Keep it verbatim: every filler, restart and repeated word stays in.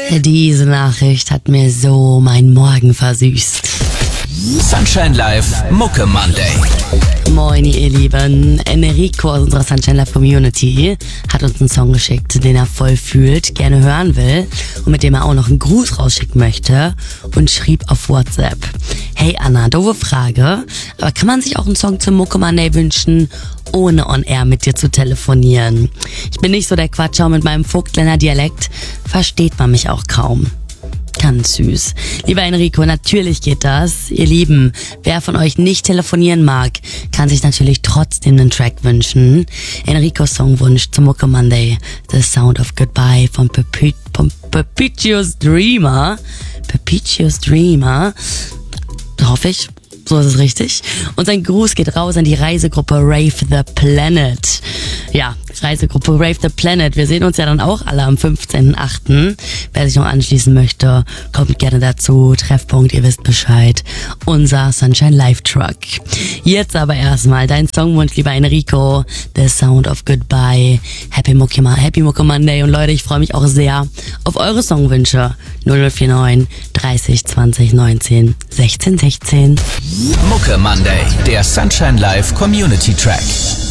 Diese Nachricht hat mir so meinen Morgen versüßt. Sunshine Live Mucke Monday. Moin ihr Lieben, Enrico aus unserer Sunshine Live Community hat uns einen Song geschickt, den er voll fühlt, gerne hören will und mit dem er auch noch einen Gruß rausschicken möchte und schrieb auf WhatsApp: Hey Anna, doofe Frage, aber kann man sich auch einen Song zum Mucke Monday wünschen, ohne on air mit dir zu telefonieren? Ich bin nicht so der Quatscher und mit meinem Vogtländer Dialekt versteht man mich auch kaum. Ganz süß. Lieber Enrico, natürlich geht das. Ihr Lieben, wer von euch nicht telefonieren mag, kann sich natürlich trotzdem einen Track wünschen. Enricos Songwunsch zum Mucke Monday, The Sound of Goodbye von Perpe- von Perpetuous Dreamer. Perpetuous Dreamer. Hoffe ich. So ist es richtig. Und sein Gruß geht raus an die Reisegruppe Rave the Planet. Ja, Reisegruppe Rave the Planet. Wir sehen uns ja dann auch alle am fünfzehnten achten Wer sich noch anschließen möchte, kommt gerne dazu. Treffpunkt, ihr wisst Bescheid. Unser Sunshine Live Truck. Jetzt aber erstmal dein Songwunsch, lieber Enrico. The Sound of Goodbye. Happy Mucke, Happy Mucke Monday. Und Leute, ich freue mich auch sehr auf eure Songwünsche. null null vier neun dreißig zwanzig neunzehn sechzehn sechzehn. Mucke Monday, der Sunshine Live Community Track.